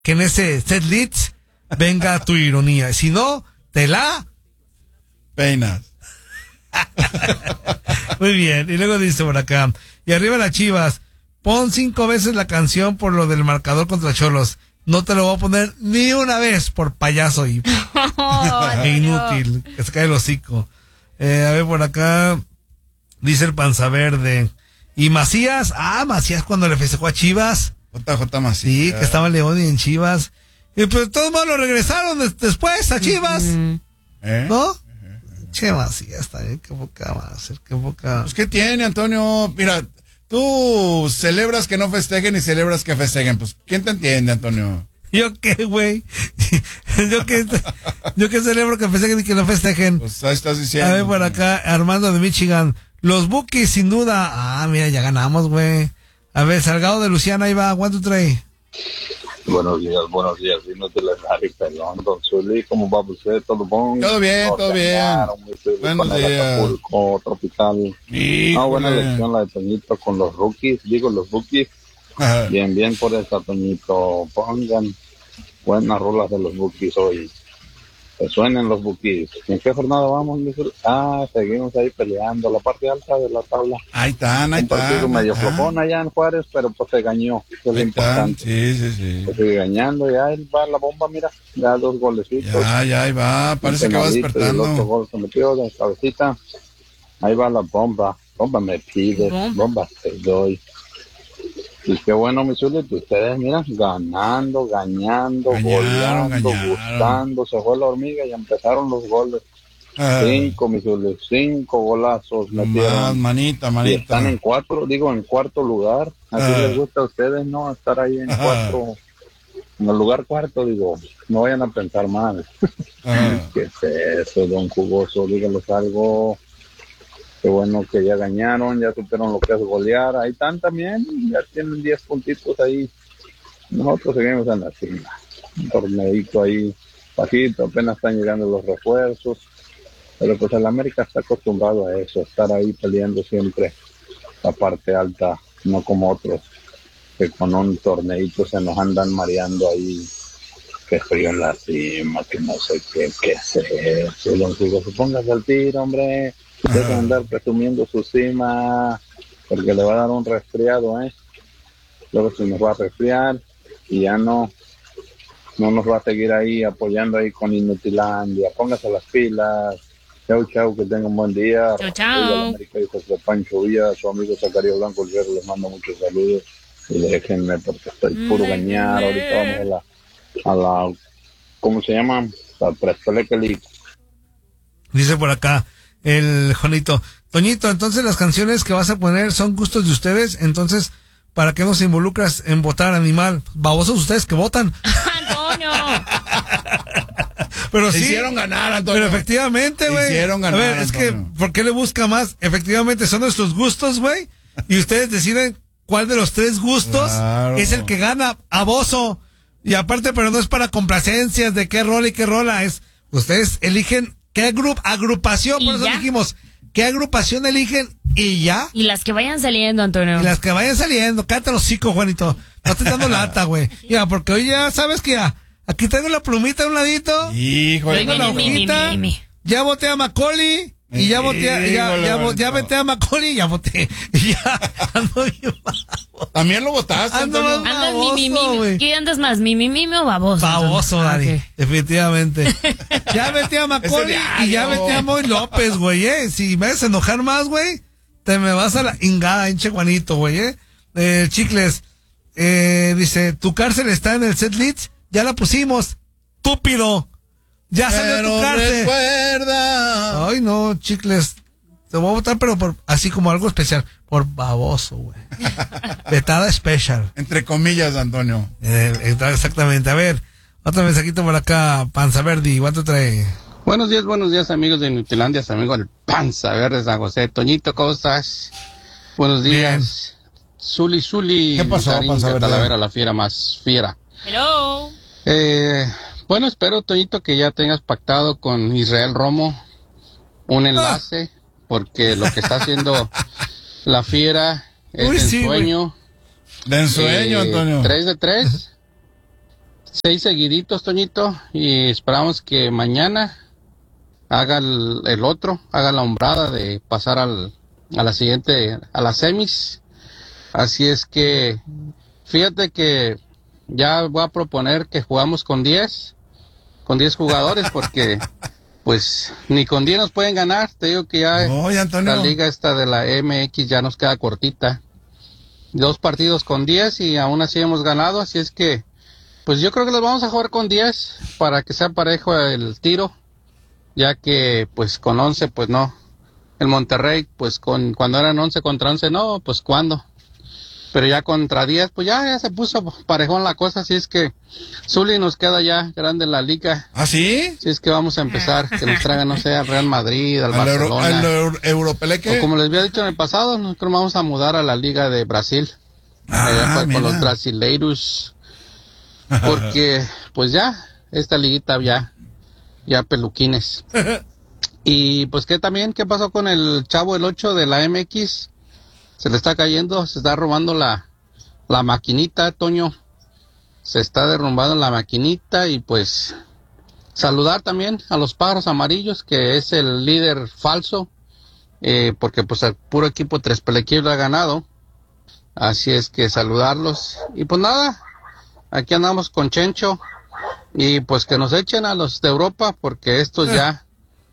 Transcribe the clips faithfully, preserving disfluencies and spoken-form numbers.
que en ese set list venga tu ironía. Si no, te la peinas. Muy bien. Y luego dice por acá, y arriba las Chivas, pon cinco veces la canción por lo del marcador contra Cholos. No te lo voy a poner ni una vez por payaso y Oh, e inútil, que se cae el hocico. Eh, a ver por acá, dice el Panza Verde. Y Macías, ah, Macías cuando le festejó a Chivas. J J Macías. Sí, que estaba en León y en Chivas. Y pues todos modos lo regresaron des- después a Chivas. ¿Eh? ¿No? Che, Macías también, qué poca más, qué poca. Pues, ¿qué tiene, Antonio? Mira, tú celebras que no festejen y celebras que festejen. Pues, ¿quién te entiende, Antonio? ¿Yo qué, güey? ¿Yo qué, yo qué celebro que festejen y que no festejen? Pues ahí estás diciendo. A ver, por acá, Armando de Michigan. Los Bookies, sin duda. Ah, mira, ya ganamos, güey. A ver, Salgado de Luciana, ahí va. ¿Cuánto trae? Buenos días, buenos días. Dinos de la Harry Pelón, don Zuli, ¿cómo va usted? ¿Todo bon? Todo bien, No, todo bien. ganaron, muy feliz Buenos con el días. Acapulco tropical. Híjole. Ah, buena elección la de Toñito con los rookies, digo los bookies. Ajá. Bien, bien por esa, Toñito. Pongan buenas rolas de los bookies hoy. Que suenen los bookies. ¿En qué jornada vamos, mi Zuli? Ah, seguimos ahí peleando la parte alta de la tabla. Ahí están, ahí Un partido están. medio ahí están. flojón allá en Juárez, pero pues se gañó. Eso es lo Ahí están. importante. Sí, sí, sí. Se sigue gañando, ya ahí va la bomba, mira, ya dos golecitos. Ya, ya, ahí va. Parece que va Penalito, y el otro despertando. gol se metió de cabecita. Ahí va la bomba. Bomba me pide, Bomba. bomba te doy. Y qué bueno, mi Zuli, que ustedes, mira, ganando, gañando, Gañaron, goleando, gañaron. gustando. Se fue la hormiga y empezaron los goles. Ah, Cinco, mi Zuli, cinco golazos más, metieron. manita, Y manita. están en cuatro, digo, en cuarto lugar. Así Ah. les gusta a ustedes, ¿no? Estar ahí en Ajá. cuatro, en el lugar cuarto, digo, no vayan a pensar mal. Ah, ¿Qué es eso, don Jugoso? Díganos algo. Qué bueno que ya gañaron, ya supieron lo que es golear. Ahí están también, ya tienen diez puntitos ahí. Nosotros seguimos en la cima. Un torneito ahí, bajito, apenas están llegando los refuerzos. Pero pues el América está acostumbrado a eso, estar ahí peleando siempre la parte alta, no como otros que con un torneito se nos andan mareando ahí, que frío en la cima, que no sé qué, qué es eso. Don Jugoso, póngase al tiro, hombre. Dejen de andar presumiendo su cima, porque le va a dar un resfriado, ¿eh? Luego se nos va a resfriar y ya no, no nos va a seguir ahí apoyando ahí con Inutilandia. Póngase las pilas. Chau, chau, que tengan un buen día. Chau, chau. Rafael de la América, hijos de Pancho Villa, su amigo Zacarías Blanco, el Guerrero, les mando muchos saludos. Y déjenme porque estoy puro gañar. Ahorita vamos a la, a la, ¿cómo se llama? La Presteleca League. Dice por acá el Juanito. Toñito, entonces las canciones que vas a poner son gustos de ustedes, entonces, ¿para qué nos involucras en votar, animal? Babosos ustedes que votan. Antonio. Pero Se sí, hicieron ganar, Antonio. pero efectivamente, güey. Hicieron ganar, A ver, es que, Antonio. ¿por qué le busca más? Efectivamente, son nuestros gustos, güey. Y ustedes deciden cuál de los tres gustos Claro. es el que gana a Bozo. Y aparte, pero no es para complacencias de qué rol y qué rola es. Ustedes eligen qué grup agrupación, ¿Y por eso ya? dijimos, qué agrupación eligen y ya. Y las que vayan saliendo, Antonio. Y las que vayan saliendo, cállate los hocico, Juanito. No te dando lata, güey. Ya, porque hoy ya sabes que ya, aquí tengo la plumita a un ladito. Híjole. Tengo la Mi, mi, mi, hojita. mi, mi. Ya voté a Macaulay. Y ya voté, a- ya, ya, vo- ya voté a Macaulay, ya voté. Y ya ando bien baboso. También lo votaste, Ando Antonio. más- Andas mi, mi, Baboso, mi, güey. mi. ¿Qué andas más? ¿Mi, mi, mi o baboso? Baboso, Antonio? Dari. Ah, ok. Definitivamente. Ya metí a Macaulay Ese y ya diario. metí a Moy López, güey, eh. Si me haces enojar más, güey, te me vas a la ingada, hinche Juanito, güey, eh. Eh, Chicles, eh, dice, tu cárcel está en el set list, ya la pusimos. Túpido. Ya salió tu Pero cárcel. recuerda. Ay, no, Chicles. Te voy a votar, pero por así como algo especial. Por baboso, güey. Vetada especial. Entre comillas, Antonio. Eh, exactamente. A ver, otro mensajito por acá. Panza Verdi, ¿cuánto trae? Buenos días, buenos días, amigos de Nutilandia, amigo del Panza Verde San José. Toñito, ¿cómo estás? Buenos días. Zuli, Zuli. ¿Qué pasó, Darín, Panza Verde? Talavera, la fiera más fiera. Hello. Eh, bueno, espero, Toñito, que ya tengas pactado con Israel Romo un enlace, porque lo que está haciendo la fiera es Uy, de sí, ensueño. De ensueño, Eh, Antonio. Tres de tres. seis seguiditos, Toñito, y esperamos que mañana haga el, el otro, haga la hombrada de pasar al, a la siguiente, a las semis. Así es que, fíjate que ya voy a proponer que jugamos con diez, con diez jugadores, porque pues ni con diez nos pueden ganar. Te digo que ya Oye, Antonio. la liga esta de la M X ya nos queda cortita. Dos partidos con diez y aún así hemos ganado, así es que pues yo creo que los vamos a jugar con diez para que sea parejo el tiro, ya que pues con once pues no. El Monterrey pues con cuando eran once contra once no, pues cuándo. Pero ya contra diez pues ya, ya se puso parejón la cosa, así es que Zuli nos queda ya grande en la liga. ¿Ah, sí? Así es que vamos a empezar, que nos traigan, no sé, al Real Madrid, al ¿Al, Euro, Barcelona. al Euro- Europeleque? O como les había dicho en el pasado, nosotros vamos a mudar a la Liga de Brasil. Ah, allá con, mira. con los brasileiros. Porque, pues ya, esta liguita ya, ya peluquines. Y pues que también, ¿qué pasó con el Chavo el ocho de la M X? Se le está cayendo, se está robando la, la maquinita, Toño. Se está derrumbando la maquinita y pues saludar también a los pájaros amarillos, que es el líder falso, eh, porque pues el puro equipo Tres Pelequillos ha ganado. Así es que saludarlos. Y pues nada, aquí andamos con Chencho. Y pues que nos echen a los de Europa, porque estos ya...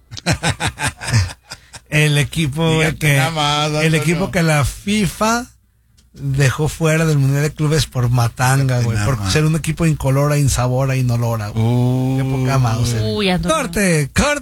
El equipo Fíjate que nada más, el Antonio. equipo que la FIFA dejó fuera del Mundial de Clubes por matanga, Fíjate güey, nada por más. ser un equipo incolora, insabora, inosora, güey. Uh, Qué poca mouse. Uy, Antonio. Corte, corte.